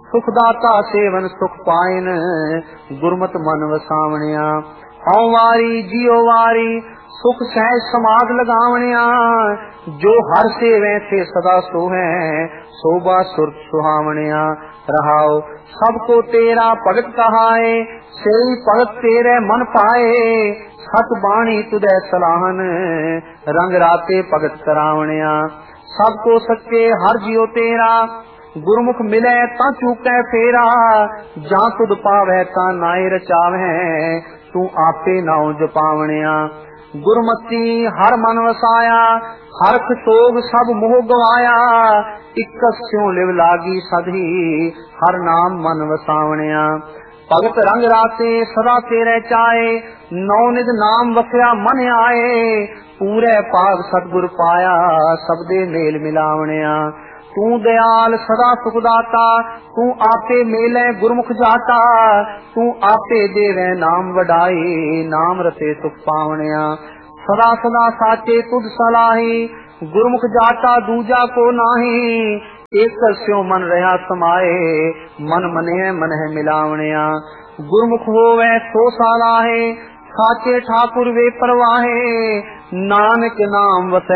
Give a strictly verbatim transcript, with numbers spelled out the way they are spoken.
सुख दाता सेवन सुख पाइन गुरमत मन वसावणिया। हौ वारी जियो वारी सुख सहज समाध लगावणिया। जो हर सेवे थे सदा सो है शोभा सुरत सुहावणिया। रहाओ सबको तेरा भगत कहाए सेई भगत तेरे मन पाए। सत बाणी तुदे सलाहन रंग राते भगत करावणिया। सबको सच्चे हर जियो तेरा गुरमुख मिले ता चूकै फेरा। जा तुद पावै ता नाए रचावै तू आपे नाउ जपावणिया। गुरमती हर मन वसाया हरख सोग सब मोह गवाया। इक्कस स्यों लिव लागी सधी हर नाम मन वसावणिया। भगत रंग राते सदा तेरे चाए नौ निध नाम वसया मन आए। पूरे पाग सतगुर पाया सबदे मेल मिलावणिया। तू दयाल सदा सुखदाता तू आपे मेले गुरमुख जाता। तू आपे देवे नाम वडाई नाम रते सुख पावणिया। सदा सदा साचे तुझ सलाही गुरमुख जाता दूजा को नाही। एक स्यों मन रहा समाए मन मने मन है मिलावणिया। गुरमुख होवे सो सालाहे साचे ठाकुर वे परवाहे। नानक नाम वसै